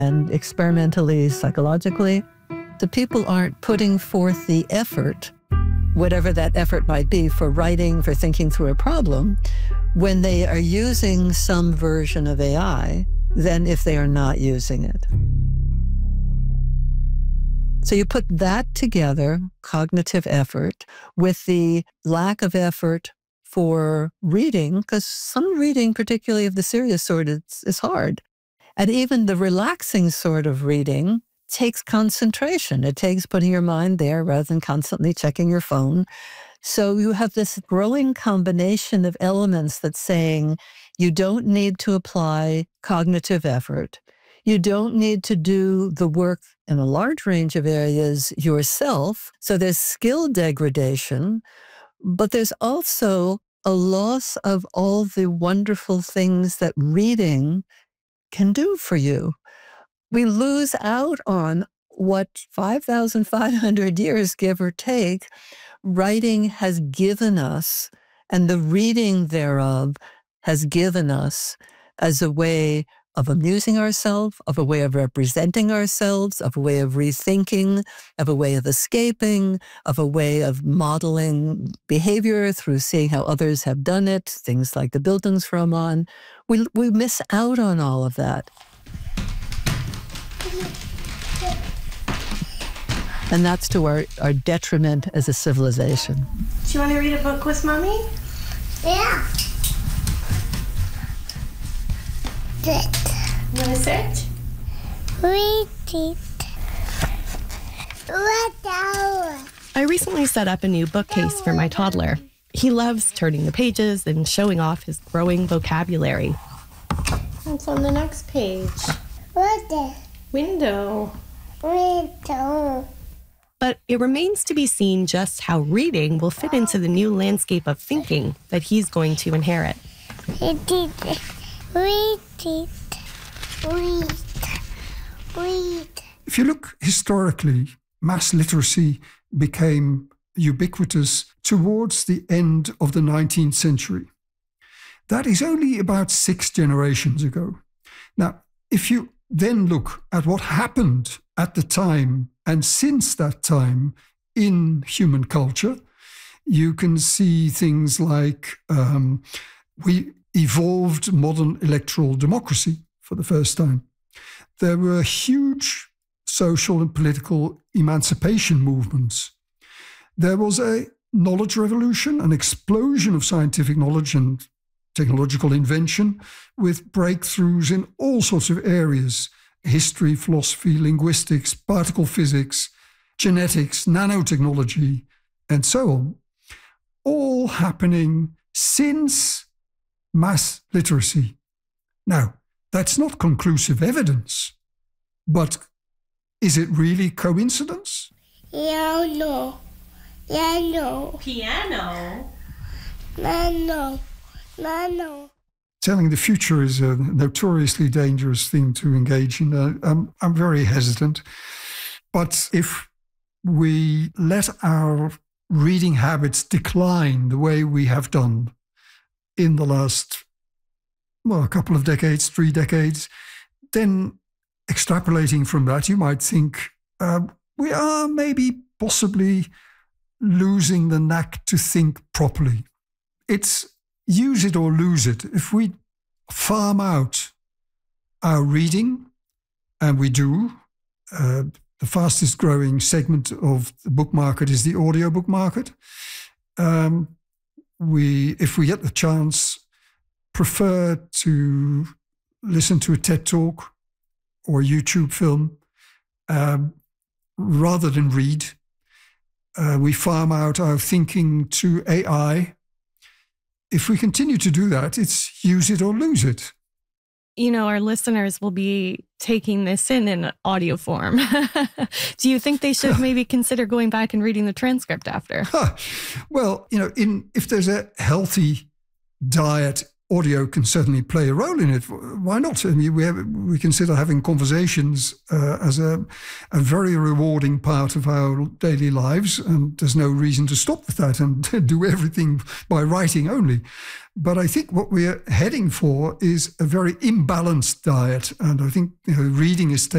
and experimentally, psychologically, the people aren't putting forth the effort, whatever that effort might be, for writing, for thinking through a problem, when they are using some version of AI than if they are not using it. So you put that together, cognitive effort, with the lack of effort for reading, because some reading, particularly of the serious sort, is hard. And even the relaxing sort of reading takes concentration. It takes putting your mind there rather than constantly checking your phone. So you have this growing combination of elements that's saying you don't need to apply cognitive effort. You don't need to do the work in a large range of areas yourself. So there's skill degradation, but there's also a loss of all the wonderful things that reading can do for you. We lose out on what 5,500 years, give or take, writing has given us, and the reading thereof has given us as a way of amusing ourselves, of a way of representing ourselves, of a way of rethinking, of a way of escaping, of a way of modeling behavior through seeing how others have done it, things like the Bildungsroman. We miss out on all of that. And that's to our detriment as a civilization. Do you want to read a book with Mommy? Yeah. Sit. You want to sit? Read it. What hour? I recently set up a new bookcase for my toddler. He loves turning the pages and showing off his growing vocabulary. What's on the next page? What the? Window. Window. But it remains to be seen just how reading will fit into the new landscape of thinking that he's going to inherit. Read it. Read it. Read. Read. If you look historically, mass literacy became ubiquitous towards the end of the 19th century. That is only about 6 generations ago. Now, if you then look at what happened at the time and since that time in human culture, you can see things like we evolved modern electoral democracy for the first time. There were huge social and political emancipation movements. There was a knowledge revolution, an explosion of scientific knowledge and technological invention with breakthroughs in all sorts of areas: history, philosophy, linguistics, particle physics, genetics, nanotechnology, and so on. All happening since mass literacy. Now, that's not conclusive evidence, but is it really coincidence? Piano. Piano. Piano. Nano. Nano. Telling the future is a notoriously dangerous thing to engage in. I'm very hesitant. But if we let our reading habits decline the way we have done in the last, a couple of decades, 3 decades, then extrapolating from that, you might think we are maybe possibly losing the knack to think properly. It's use it or lose it. If we farm out our reading, and we do, the fastest growing segment of the book market is the audiobook market. If we get the chance, prefer to listen to a TED Talk or a YouTube film rather than read. We farm out our thinking to AI. If we continue to do that, it's use it or lose it. You know, our listeners will be taking this in audio form. Do you think they should maybe consider going back and reading the transcript after? Well, if there's a healthy diet, audio can certainly play a role in it. Why not? I mean, we consider having conversations as a very rewarding part of our daily lives, and there's no reason to stop with that and do everything by writing only. But I think what we're heading for is a very imbalanced diet, and I think reading is